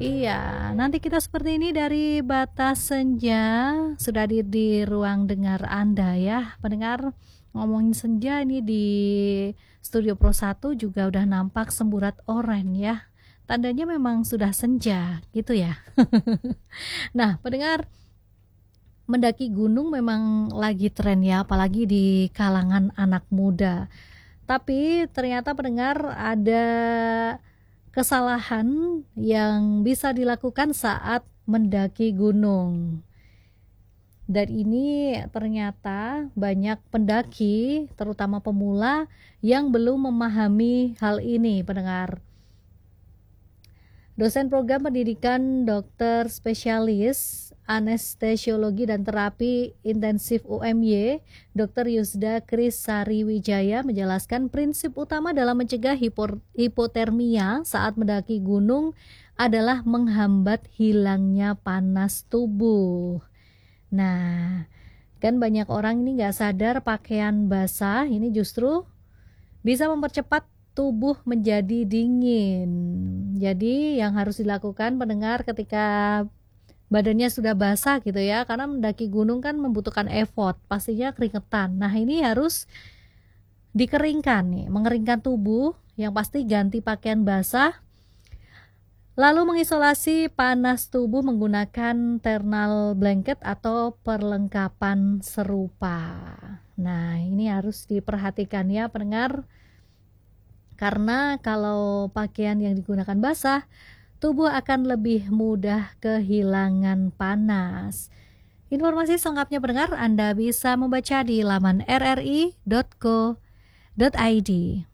Iya, nanti kita seperti ini dari Batas Senja sudah di ruang dengar Anda ya, pendengar. Ngomongin senja ini di Studio Pro 1 juga udah nampak semburat oranye ya. Tandanya memang sudah senja gitu ya. Nah, pendengar, mendaki gunung memang lagi tren ya, apalagi di kalangan anak muda. Tapi ternyata pendengar ada kesalahan yang bisa dilakukan saat mendaki gunung. Dan ini ternyata banyak pendaki, terutama pemula, yang belum memahami hal ini, pendengar. Dosen program pendidikan dokter spesialis anestesiologi dan terapi intensif UMY, Dr. Yusda Kris Sariwijaya menjelaskan prinsip utama dalam mencegah hipotermia saat mendaki gunung adalah menghambat hilangnya panas tubuh. Nah, kan banyak orang ini nggak sadar pakaian basah ini justru bisa mempercepat tubuh menjadi dingin. Jadi yang harus dilakukan pendengar ketika badannya sudah basah gitu ya, karena mendaki gunung kan membutuhkan effort, pastinya keringetan. Nah ini harus dikeringkan nih, mengeringkan tubuh, yang pasti ganti pakaian basah, lalu mengisolasi panas tubuh menggunakan thermal blanket atau perlengkapan serupa. Nah ini harus diperhatikan ya pendengar, karena kalau pakaian yang digunakan basah, tubuh akan lebih mudah kehilangan panas. Informasi selengkapnya pendengar Anda bisa membaca di laman rri.co.id.